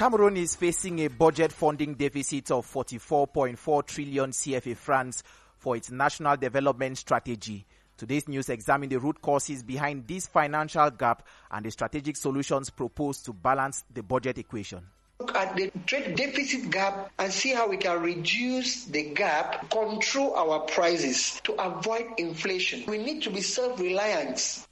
Cameroon is facing a budget funding deficit of 44.4 trillion CFA francs for its national development strategy. Today's news examines the root causes behind this financial gap and the strategic solutions proposed to balance the budget equation. Look at the trade deficit gap and see how we can reduce the gap, control our prices to avoid inflation. We need to be self-reliant.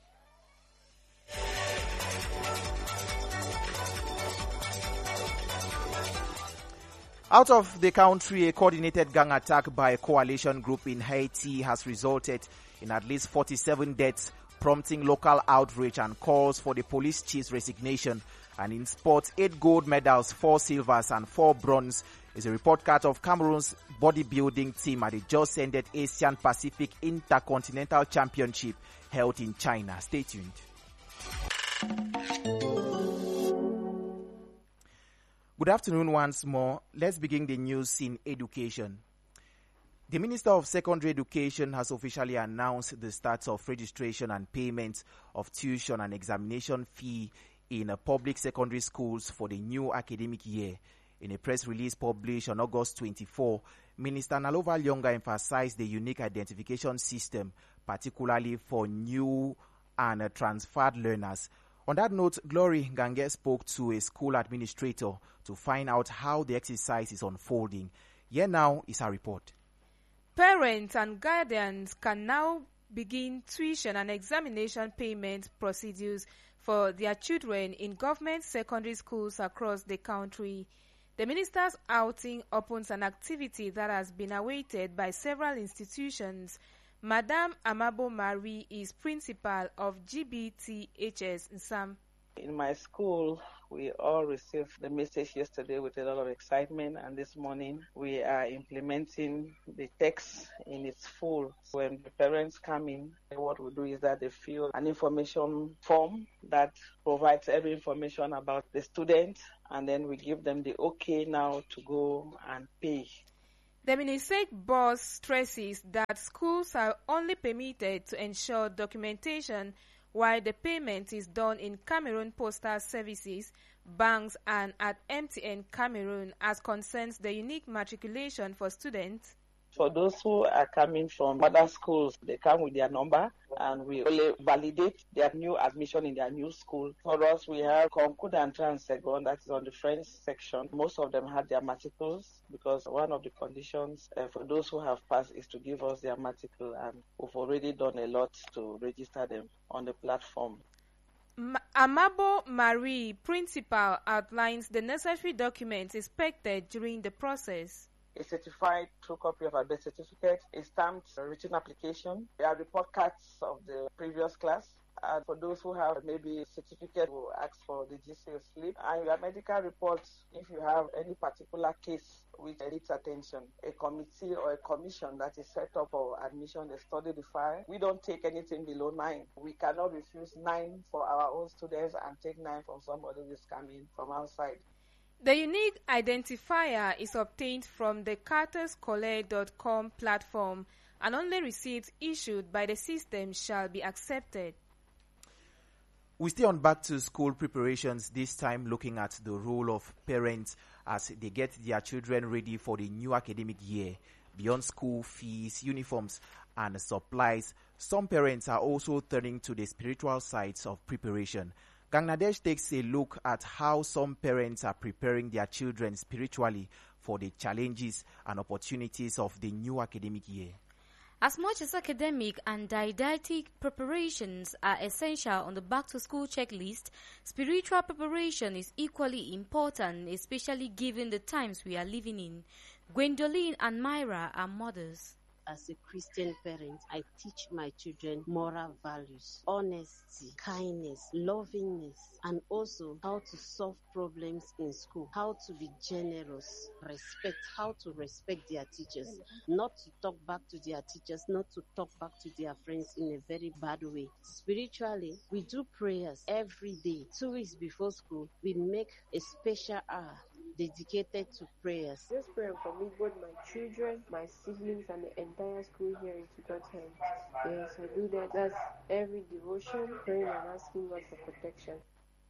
Out of the country, a coordinated gang attack by a coalition group in Haiti has resulted in at least 47 deaths, prompting local outrage and calls for the police chief's resignation. And in sports, 8 gold medals, 4 silvers and 4 bronze is a report card of Cameroon's bodybuilding team at the just ended Asian Pacific Intercontinental Championship held in China. Stay tuned. Good afternoon once more. Let's begin the news in education. The Minister of Secondary Education has officially announced the start of registration and payment of tuition and examination fee in public secondary schools for the new academic year. In a press release published on August 24, Minister Nalova Lyonga emphasized the unique identification system, particularly for new and transferred learners. On that note, Glory Gange spoke to a school administrator to find out how the exercise is unfolding. Here now is her report. Parents and guardians can now begin tuition and examination payment procedures for their children in government secondary schools across the country. The minister's outing opens an activity that has been awaited by several institutions. Madame Amabo Marie is principal of GBTHS Nsam. In my school, we all received the message yesterday with a lot of excitement, and this morning we are implementing the text in its full. When the parents come in, what we do is that they fill an information form that provides every information about the student, and then we give them the okay now to go and pay. The Minisec boss stresses that schools are only permitted to ensure documentation while the payment is done in Cameroon Postal Services, banks and at MTN Cameroon as concerns the unique matriculation for students. For those who are coming from other schools, they come with their number and we only validate their new admission in their new school. For us, we have Concours d'entrée en seconde, that is on the French section. Most of them had their matricles because one of the conditions for those who have passed is to give us their matricle, and we've already done a lot to register them on the platform. Amabo Marie, principal, outlines the necessary documents expected during the process. A certified true copy of a birth certificate, a stamped written application, a report cards of the previous class, and for those who have maybe a certificate, will ask for the GCO slip, and your medical reports if you have any particular case which needs attention. A committee or a commission that is set up for admission, they study the file. We don't take anything below 9. We cannot refuse 9 for our own students and take 9 from somebody who is coming from outside. The unique identifier is obtained from the carterscollet.com platform, and only receipts issued by the system shall be accepted. We stay on back to school preparations, this time looking at the role of parents as they get their children ready for the new academic year. Beyond school fees, uniforms, and supplies, some parents are also turning to the spiritual sides of preparation. Gangnadesh takes a look at how some parents are preparing their children spiritually for the challenges and opportunities of the new academic year. As much as academic and didactic preparations are essential on the back-to-school checklist, spiritual preparation is equally important, especially given the times we are living in. Gwendoline and Myra are mothers. As a Christian parent, I teach my children moral values, honesty, kindness, lovingness, and also how to solve problems in school, how to be generous, how to respect their teachers, not to talk back to their teachers, not to talk back to their friends in a very bad way. Spiritually, we do prayers every day. 2 weeks before school, we make a special hour dedicated to prayers. Just pray for me, both my children, my siblings, and the entire school here in Tutotem. Yes, I do that. That's every devotion, praying and asking God for protection.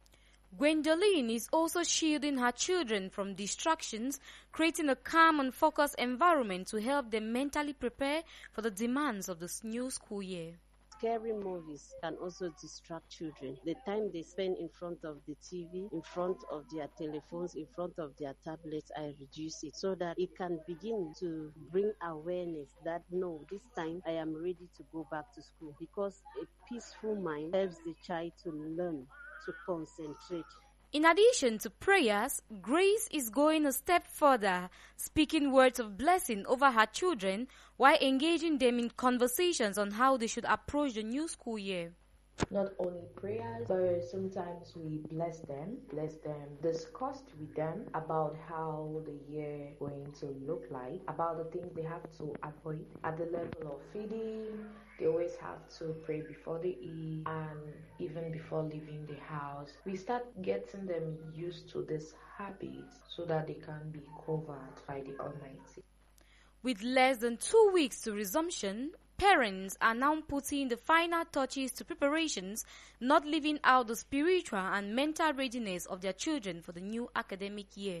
Gwendoline is also shielding her children from distractions, creating a calm and focused environment to help them mentally prepare for the demands of this new school year. Scary movies can also distract children. The time they spend in front of the TV, in front of their telephones, in front of their tablets, I reduce it so that it can begin to bring awareness that no, this time I am ready to go back to school, because a peaceful mind helps the child to learn, to concentrate. In addition to prayers, Grace is going a step further, speaking words of blessing over her children while engaging them in conversations on how they should approach the new school year. Not only prayers, but sometimes we bless them, discuss with them about how the year is going to look like, about the things they have to avoid at the level of feeding. They always have to pray before they eat and even before leaving the house. We start getting them used to this habit so that they can be covered by the Almighty. With less than 2 weeks to resumption, parents are now putting the final touches to preparations, not leaving out the spiritual and mental readiness of their children for the new academic year.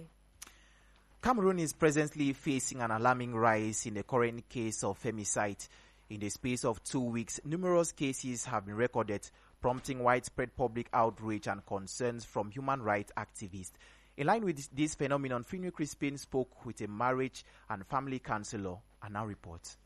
Cameroon is presently facing an alarming rise in the current case of femicide. In the space of 2 weeks, numerous cases have been recorded, prompting widespread public outrage and concerns from human rights activists. In line with this phenomenon, Finwe Crispin spoke with a marriage and family counselor and now reports.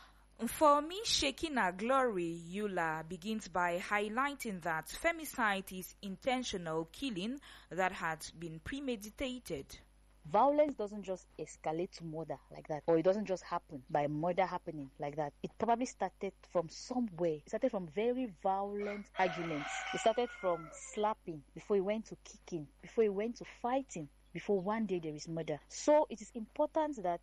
For me, Shekina Glory Eula begins by highlighting that femicide is intentional killing that had been premeditated. Violence doesn't just escalate to murder like that, or it doesn't just happen by murder happening like that. It probably started from somewhere. It started from very violent arguments. It started from slapping before it went to kicking, before it went to fighting, before one day there is murder. So it is important that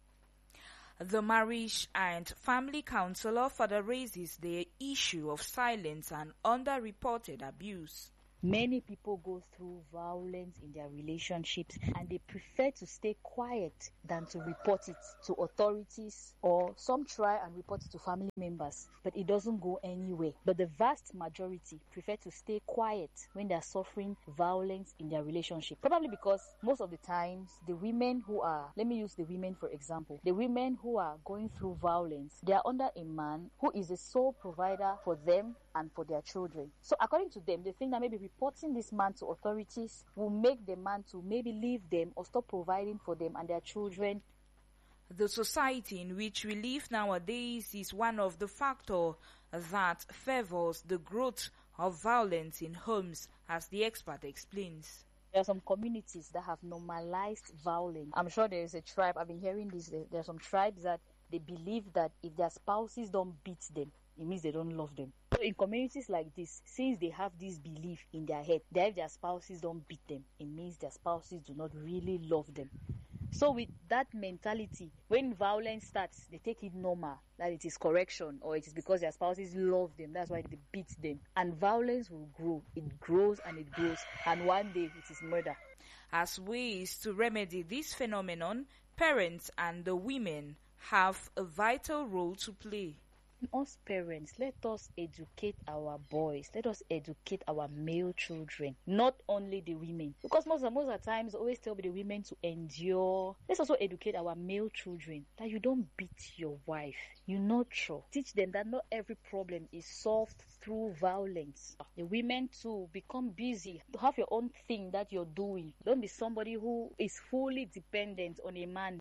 the marriage and family counselor further raises the issue of silence and underreported abuse. many people go through violence in their relationships and they prefer to stay quiet than to report it to authorities, or some try and report it to family members, but it doesn't go anywhere. But the vast majority prefer to stay quiet when they are suffering violence in their relationship, probably because most of the times the women who are, let me use the women for example, the women who are going through violence, they are under a man who is the sole provider for them and for their children. So according to them, they think that maybe reporting this man to authorities will make the man to maybe leave them or stop providing for them and their children. The society in which we live nowadays is one of the factors that favors the growth of violence in homes, as the expert explains. There are some communities that have normalized violence. I'm sure there is a tribe, I've been hearing this, there are some tribes that they believe that if their spouses don't beat them, it means they don't love them. So in communities like this, since they have this belief in their head that if their spouses don't beat them, it means their spouses do not really love them. So with that mentality, when violence starts, they take it normal, that it is correction, or it is because their spouses love them, that's why they beat them. And violence will grow. It grows and it grows, and one day it is murder. As ways to remedy this phenomenon, parents and the women have a vital role to play. Us parents, let us educate our boys, let us educate our male children, not only the women, because most of the times always tell the women to endure. Let's also educate our male children that you don't beat your wife, you nurture. Teach them that not every problem is solved through violence. The women too, become busy, have your own thing that you're doing. Don't be somebody who is fully dependent on a man.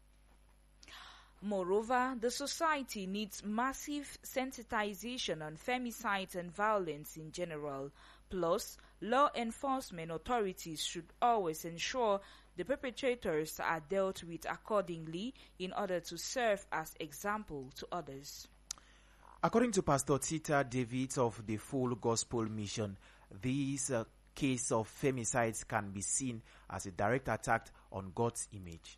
Moreover, the society needs massive sensitization on femicide and violence in general. Plus, law enforcement authorities should always ensure the perpetrators are dealt with accordingly in order to serve as example to others. According to Pastor Tita David of the Full Gospel Mission, these case of femicides can be seen as a direct attack on God's image.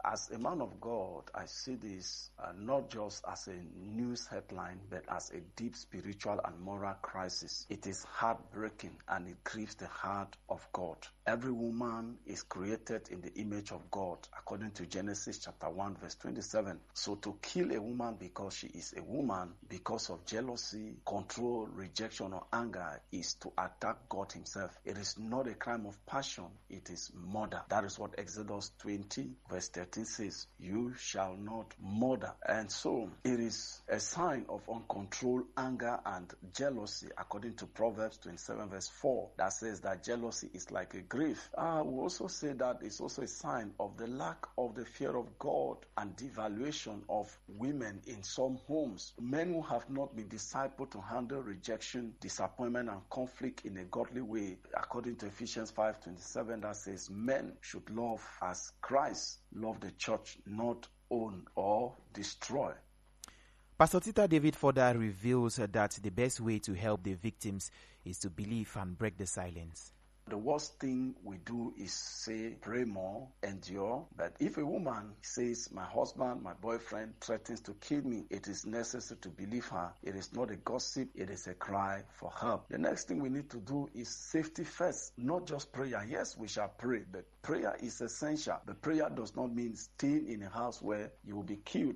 As a man of God, I see this not just as a news headline, but as a deep spiritual and moral crisis. It is heartbreaking and it grieves the heart of God. Every woman is created in the image of God, according to Genesis chapter 1, verse 27. So to kill a woman because she is a woman, because of jealousy, control, rejection, or anger, is to attack God himself. It is not a crime of passion, it is murder. That is what Exodus 20, verse 13 says, you shall not murder. And so it is a sign of uncontrolled anger and jealousy, according to Proverbs 27, verse 4, that says that jealousy is like a grave. We also say that it's also a sign of the lack of the fear of God and devaluation of women in some homes. Men who have not been discipled to handle rejection, disappointment, and conflict in a godly way, according to Ephesians 5:27, that says men should love as Christ loved the church, not own or destroy. Pastor Tita David further reveals that the best way to help the victims is to believe and break the silence. The worst thing we do is say, pray more, endure. But if a woman says, my husband, my boyfriend threatens to kill me, it is necessary to believe her. It is not a gossip, it is a cry for help. The next thing we need to do is safety first, not just prayer. Yes, we shall pray, but prayer is essential. But prayer does not mean staying in a house where you will be killed,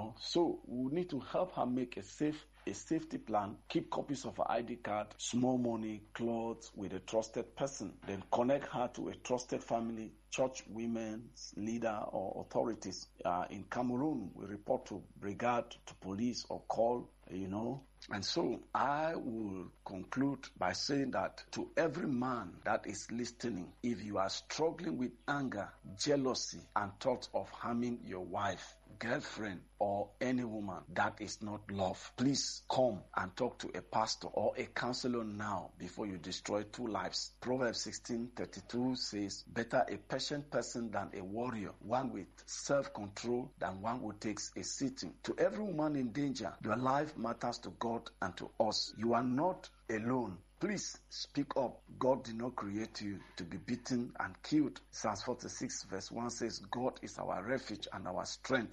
So we need to help her make a safety plan, keep copies of her ID card, small money, clothes with a trusted person. Then connect her to a trusted family, church, women's leader, or authorities. In Cameroon, we report to brigade, to police, or call, And so I will conclude by saying that to every man that is listening, if you are struggling with anger, jealousy, and thoughts of harming your wife, girlfriend, or any woman, that is not love. Please come and talk to a pastor or a counselor now before you destroy two lives. Proverbs 16:32 says, better a patient person than a warrior, one with self-control than one who takes a sitting. To every woman in danger, your life matters to God and to us. You are not alone. Please speak up. God did not create you to be beaten and killed. Psalms 46 verse 1 says, God is our refuge and our strength.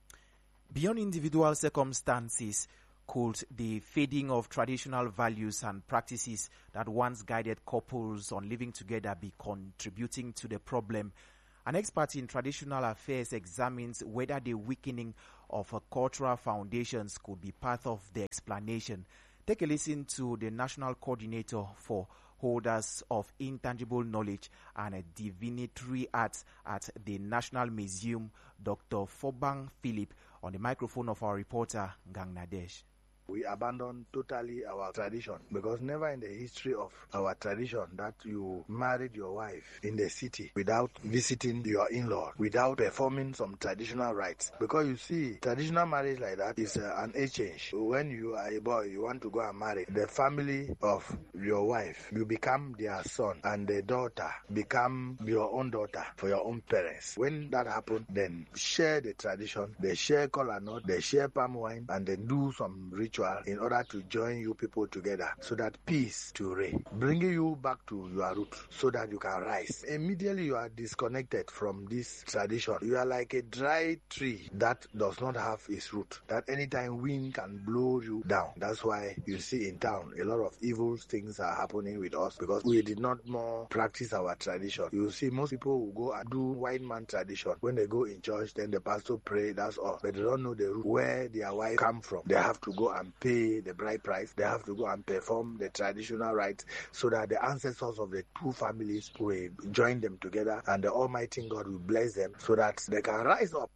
Beyond individual circumstances, could the fading of traditional values and practices that once guided couples on living together be contributing to the problem? An expert in traditional affairs examines whether the weakening of cultural foundations could be part of the explanation. Take a listen to the National Coordinator for Holders of Intangible Knowledge and Divinatory Arts at the National Museum, Dr. Fobang Philip, on the microphone of our reporter, Gang Nadesh. We abandon totally our tradition, because never in the history of our tradition that you married your wife in the city without visiting your in-law, without performing some traditional rites. Because you see, traditional marriage like that is an exchange. When you are a boy, you want to go and marry the family of your wife. You become their son, and the daughter become your own daughter for your own parents. When that happens, then share the tradition, they share kola nut, they share palm wine, and then do some ritual in order to join you people together so that peace to reign, bringing you back to your root so that you can rise. Immediately you are disconnected from this tradition. You are like a dry tree that does not have its root, that anytime wind can blow you down. That's why you see in town a lot of evil things are happening with us, because we did not more practice our tradition. You see most people will go and do white man tradition. When they go in church, then the pastor pray, that's all. But they don't know the root, where their wife come from. They have to go and pay the bride price. They have to go and perform the traditional rites so that the ancestors of the two families will join them together, and the Almighty God will bless them so that they can rise up.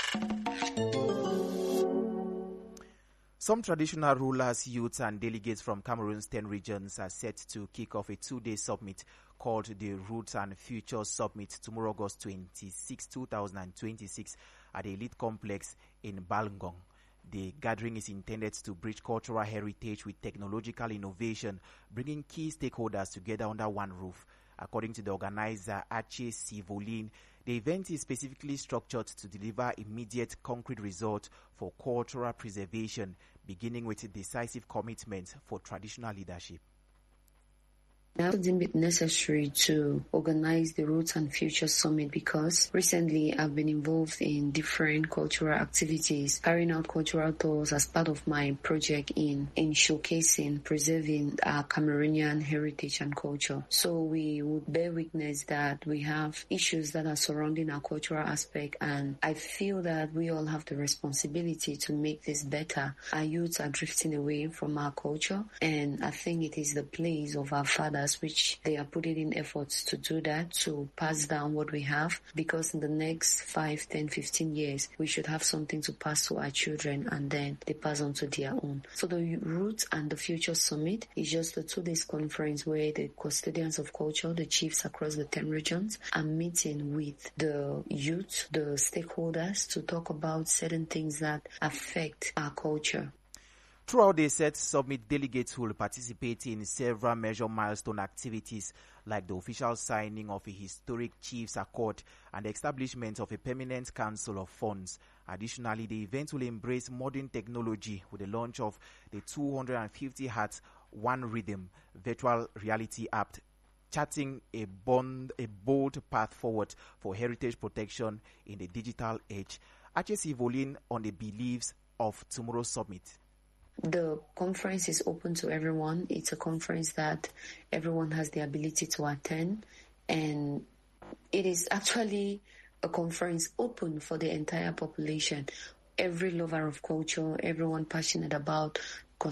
Some traditional rulers, youths, and delegates from Cameroon's 10 regions are set to kick off a 2-day summit called the Roots and Future Summit tomorrow, August 26, 2026, at the Elite Complex in Balngong. The gathering is intended to bridge cultural heritage with technological innovation, bringing key stakeholders together under one roof. According to the organizer, Ache Sivolin, the event is specifically structured to deliver immediate concrete results for cultural preservation, beginning with a decisive commitment for traditional leadership. I also deemed it necessary to organize the Roots and Future Summit because recently I've been involved in different cultural activities, carrying out cultural tours as part of my project in showcasing, preserving our Cameroonian heritage and culture. So we would bear witness that we have issues that are surrounding our cultural aspect, and I feel that we all have the responsibility to make this better. Our youths are drifting away from our culture, and I think it is the place of our fathers which they are putting in efforts to do that, to pass down what we have, because in the next 5, 10, 15 years, we should have something to pass to our children and then they pass on to their own. So the Roots and the Future Summit is just a 2 days conference where the custodians of culture, the chiefs across the 10 regions, are meeting with the youth, the stakeholders, to talk about certain things that affect our culture. Throughout the set summit, delegates will participate in several major milestone activities like the official signing of a historic Chiefs Accord and the establishment of a permanent council of funds. Additionally, the event will embrace modern technology with the launch of the 250 Hertz One Rhythm virtual reality app, charting a bold path forward for heritage protection in the digital age. HSC Volin on the beliefs of tomorrow's summit. The conference is open to everyone. It's a conference that everyone has the ability to attend, and it is actually a conference open for the entire population. Every lover of culture, everyone passionate about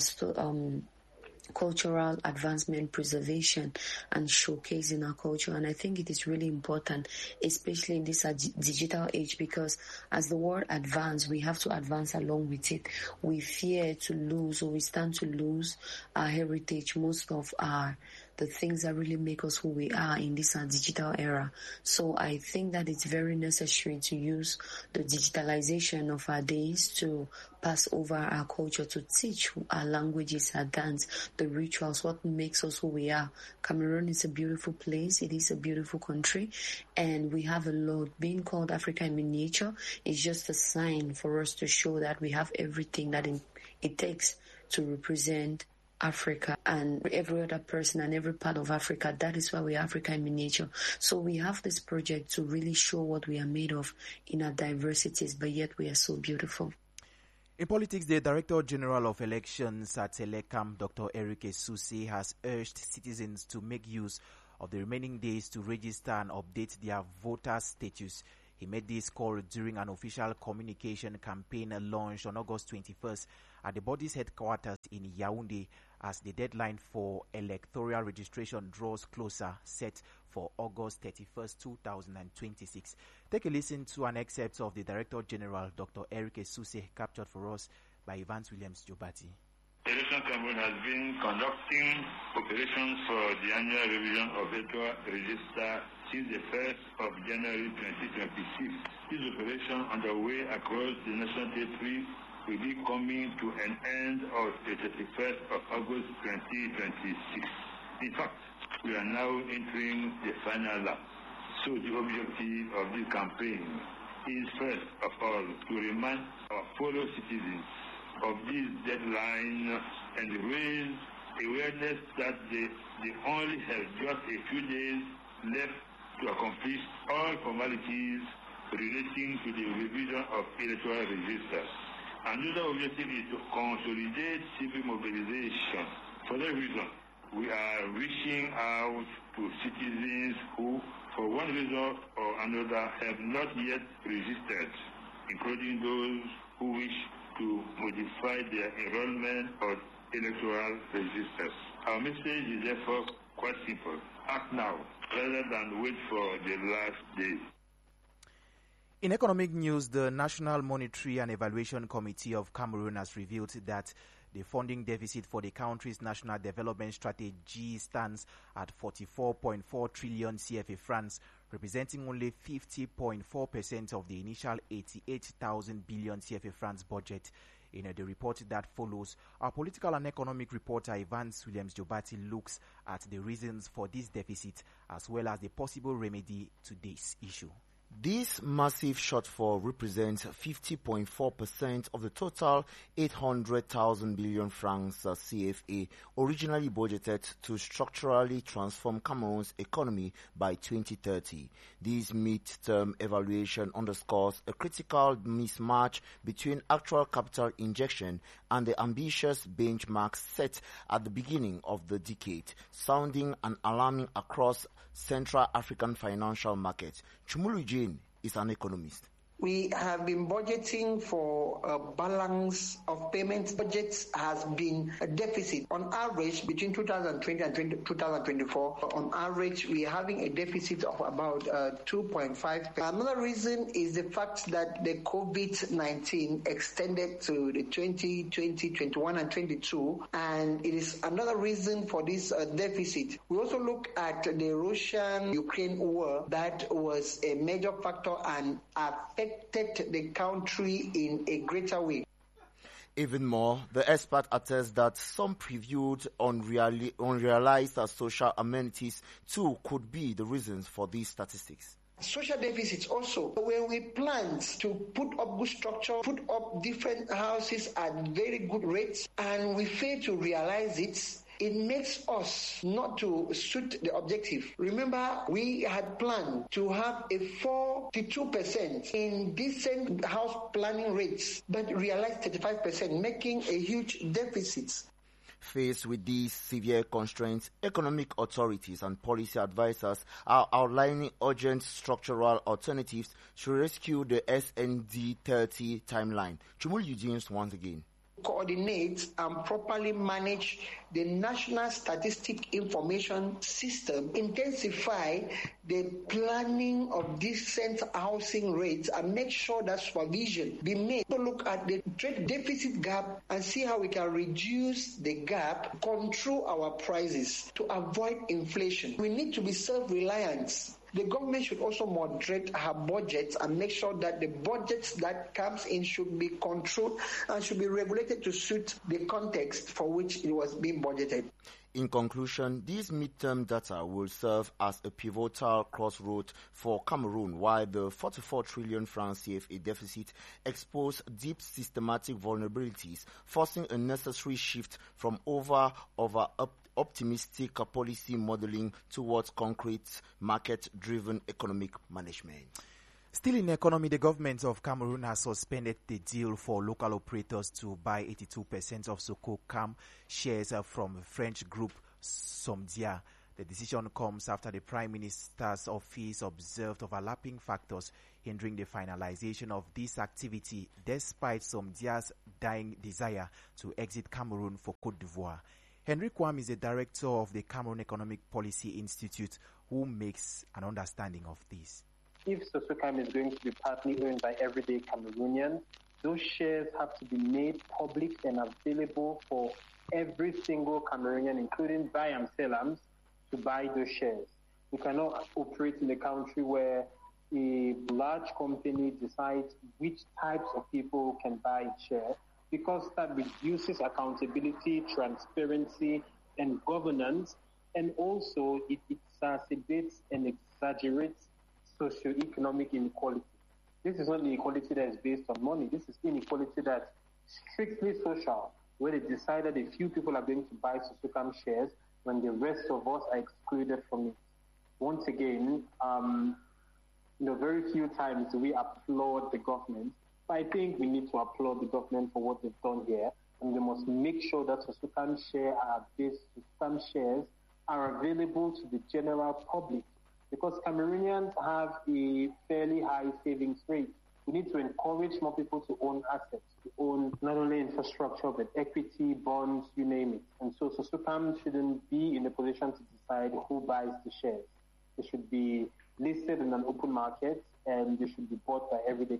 cultural advancement, preservation, and showcasing our culture. And I think it is really important, especially in this digital age, because as the world advances, we have to advance along with it. We fear to lose, or we stand to lose our heritage, most of the things that really make us who we are in this digital era. So I think that it's very necessary to use the digitalization of our days to pass over our culture, to teach our languages, our dance, the rituals, what makes us who we are. Cameroon is a beautiful place. It is a beautiful country, and we have a lot. Being called Africa in miniature is just a sign for us to show that we have everything that it takes to represent Africa and every other person and every part of Africa. That is why we are Africa in miniature. So we have this project to really show what we are made of in our diversities, but yet we are so beautiful. In politics, the Director General of Elections at Telecom, Dr. Eric Esusi, has urged citizens to make use of the remaining days to register and update their voter status. He made this call during an official communication campaign launched on August 21st at the body's headquarters in Yaoundé as the deadline for electoral registration draws closer, set for August 31st, 2026. Take a listen to an excerpt of the Director General, Dr. Eric Esusi, captured for us by Evans Williams Jobati. Election Cameroon has been conducting operations for the annual revision of electoral register since the 1st of January 2026. This operation underway across the national territory will be coming to an end on the 31st of August 2026. In fact, we are now entering the final lap. So the objective of this campaign is first of all to remind our fellow citizens of this deadline and raise awareness that they only have just a few days left to accomplish all formalities relating to the revision of electoral registers. Another objective is to consolidate civil mobilization. For that reason, we are reaching out to citizens who, for one reason or another, have not yet registered, including those who wish to modify their enrollment or electoral registers. Our message is therefore quite simple. Act now, rather than wait for the last day. In economic news, the National Monetary and Evaluation Committee of Cameroon has revealed that the funding deficit for the country's national development strategy stands at 44.4 trillion CFA francs, representing only 50.4% of the initial 88,000 billion CFA francs budget. In the report that follows, our political and economic reporter Evans Williams Jobati looks at the reasons for this deficit as well as the possible remedy to this issue. This massive shortfall represents 50.4% of the total 800,000 billion francs CFA originally budgeted to structurally transform Cameroon's economy by 2030. This mid-term evaluation underscores a critical mismatch between actual capital injection and the ambitious benchmarks set at the beginning of the decade, sounding an alarming across Central African financial markets. Chumulu Jane is an economist. We have been budgeting for a balance of payments. Budgets has been a deficit. On average, between 2020 and 2024, on average, we are having a deficit of about 2.5%. Another reason is the fact that the COVID-19 extended to the 2020, 21, and 22, and it is another reason for this deficit. We also look at the Russian-Ukraine war that was a major factor and affected the country in a greater way. Even more, the expert attests that some previewed unrealized social amenities too could be the reasons for these statistics. Social deficits also. When we planned to put up good structure, put up different houses at very good rates, and we fail to realize it makes us not to suit the objective. Remember, we had planned to have a 42% in decent house planning rates, but realized 35%, making a huge deficit. Faced with these severe constraints, economic authorities and policy advisors are outlining urgent structural alternatives to rescue the SND 30 timeline. Chumul Eugene once again. Coordinate and properly manage the National Statistic Information System, intensify the planning of decent housing rates, and make sure that supervision be made to look at the trade deficit gap and see how we can reduce the gap, control our prices to avoid inflation. We need to be self-reliant. The government should also moderate her budgets and make sure that the budgets that comes in should be controlled and should be regulated to suit the context for which it was being budgeted. In conclusion, these midterm data will serve as a pivotal crossroad for Cameroon, while the 44 trillion franc CFA deficit exposed deep systematic vulnerabilities, forcing a necessary shift from optimistic policy modeling towards concrete market-driven economic management. Still in economy, the government of Cameroon has suspended the deal for local operators to buy 82% of Sococam shares from French group Somdia. The decision comes after the Prime Minister's office observed overlapping factors hindering the finalization of this activity, despite Somdia's dying desire to exit Cameroon for Côte d'Ivoire. Henry Kwam is the director of the Cameroon Economic Policy Institute, who makes an understanding of this. If Sococam is going to be partly owned by everyday Cameroonians, those shares have to be made public and available for every single Cameroonian, including Bayam-Selams, to buy those shares. You cannot operate in a country where a large company decides which types of people can buy shares, because that reduces accountability, transparency, and governance, and also it exacerbates and exaggerates socioeconomic inequality. This is not inequality that is based on money. This is inequality that's strictly social, where they decide that a few people are going to buy Sococam shares when the rest of us are excluded from it. Once again, very few times do we applaud the government, but I think we need to applaud the government for what they've done here, and we must make sure that Sococam shares are available to the general public, because Cameroonians have a fairly high savings rate. We need to encourage more people to own assets, to own not only infrastructure, but equity, bonds, you name it. And so Sococam shouldn't be in a position to decide who buys the shares. They should be listed in an open market, and they should be bought by everyday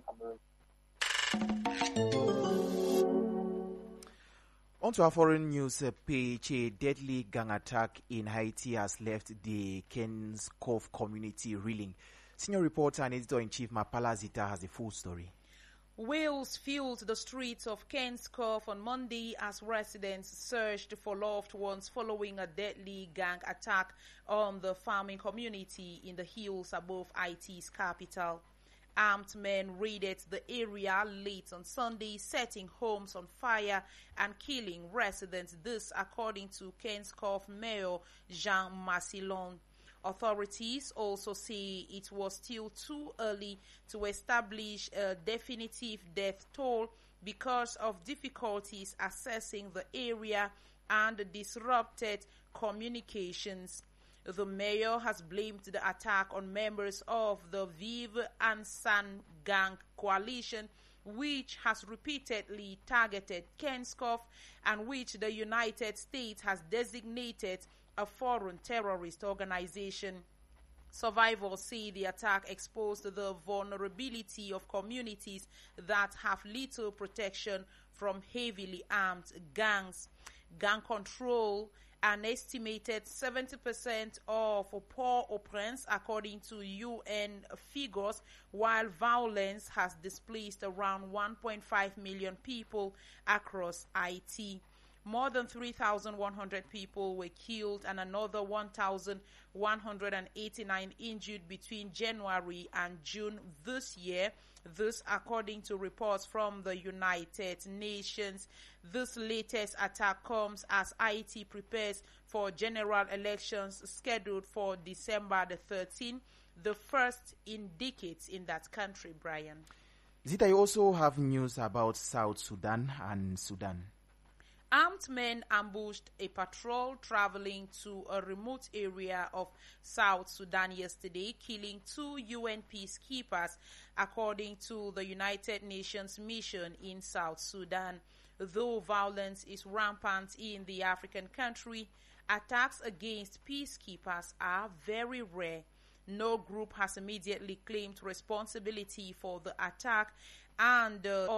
Cameroonians. On to our foreign news page, a deadly gang attack in Haiti has left the Kens Cove community reeling. Senior reporter and editor-in-chief Mapala Zita has the full story. Wails filled the streets of Kens Cove on Monday as residents searched for loved ones following a deadly gang attack on the farming community in the hills above Haiti's capital. Armed men raided the area late on Sunday, setting homes on fire and killing residents. This, according to Kenskov Mayor Jean Massillon. Authorities also say it was still too early to establish a definitive death toll because of difficulties assessing the area and disrupted communications. The mayor has blamed the attack on members of the Vive Ansan gang coalition, which has repeatedly targeted Kenskov and which the United States has designated a foreign terrorist organization. Survivors say the attack exposed the vulnerability of communities that have little protection from heavily armed gangs. Gang control an estimated 70% of Port-au-Prince, according to UN figures, while violence has displaced around 1.5 million people across Haiti. More than 3,100 people were killed and another 1,189 injured between January and June this year. This, according to reports from the United Nations. This latest attack comes as Haiti prepares for general elections scheduled for December the 13th, the first in decades in that country, Brian. Zita, you also have news about South Sudan and Sudan. Armed men ambushed a patrol traveling to a remote area of South Sudan yesterday, killing 2 UN peacekeepers, according to the United Nations mission in South Sudan. Though violence is rampant in the African country, attacks against peacekeepers are very rare. No group has immediately claimed responsibility for the attack, and